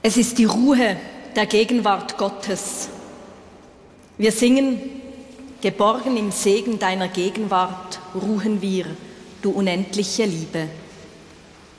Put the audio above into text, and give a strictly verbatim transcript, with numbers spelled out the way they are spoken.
Es ist die Ruhe der Gegenwart Gottes. Wir singen, geborgen im Segen deiner Gegenwart ruhen wir, du unendliche Liebe.